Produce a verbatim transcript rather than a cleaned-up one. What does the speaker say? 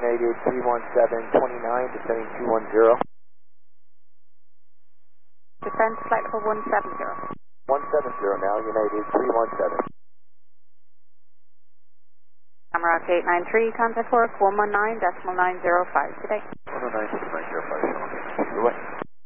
United three one seven twenty-nine, descending two one zero. Descend flight level one seven zero. one seven zero now, United three one seven. Camera eight nine three, contact for one one nine decimal nine zero five today. one one nine decimal nine zero five, away.